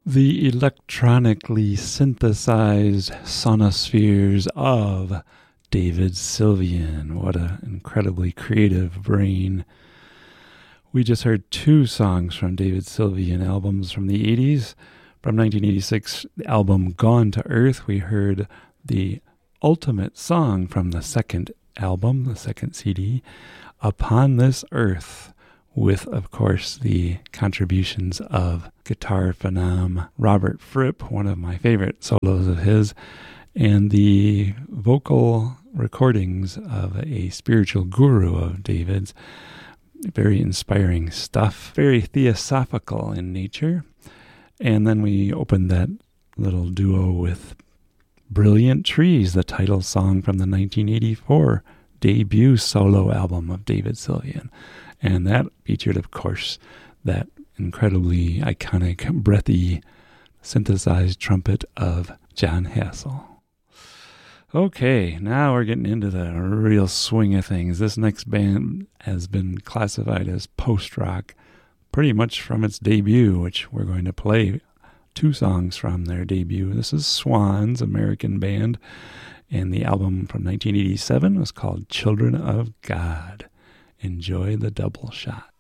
The electronically synthesized sonospheres of David Sylvian. What an incredibly creative brain. We just heard two songs from David Sylvian albums from the 80s. From 1986, the album Gone to Earth, we heard the ultimate song from the second album, the second CD, Upon This Earth, with, of course, the contributions of guitar phenom Robert Fripp, one of my favorite solos of his, and the vocal recordings of a spiritual guru of David's. Very inspiring stuff, very theosophical in nature. And then we opened that little duo with Brilliant Trees, the title song from the 1984 debut solo album of David Sylvian. And that featured, of course, that incredibly iconic, breathy, synthesized trumpet of John Hassell. Okay, now we're getting into the real swing of things. This next band has been classified as post-rock pretty much from its debut, which we're going to play two songs from their debut. This is Swans, American band, and the album from 1987 was called Children of God. Enjoy the double shot.